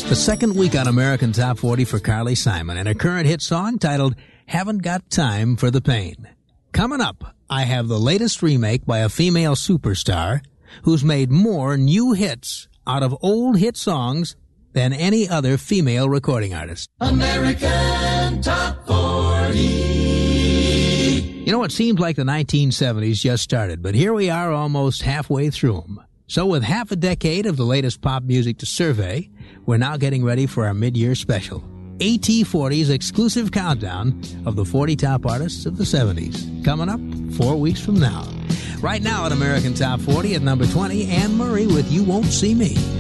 The second week on American Top 40 for Carly Simon and a current hit song titled Haven't Got Time for the Pain. Coming up, I have the latest remake by a female superstar who's made more new hits out of old hit songs than any other female recording artist. American Top 40. You know, it seems like the 1970s just started, but here we are almost halfway through them. So with half a decade of the latest pop music to survey, we're now getting ready for our mid-year special. AT40's exclusive countdown of the 40 top artists of the 70s. Coming up 4 weeks from now. Right now at American Top 40 at number 20, Anne Murray with You Won't See Me.